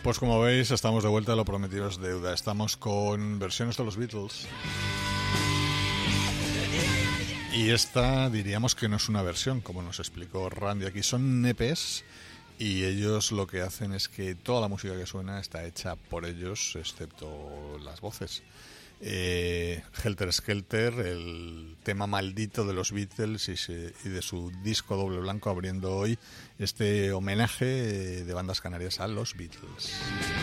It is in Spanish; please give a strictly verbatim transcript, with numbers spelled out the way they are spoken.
Pues como veis, estamos de vuelta, lo prometido es deuda. Estamos con versiones de los Beatles. Y esta diríamos que no es una versión, como nos explicó Randy aquí, son E Pes. Y ellos lo que hacen es que toda la música que suena está hecha por ellos, excepto las voces. Eh, Helter Skelter, el tema maldito de los Beatles y, se, y de su disco doble blanco, abriendo hoy este homenaje de bandas canarias a los Beatles.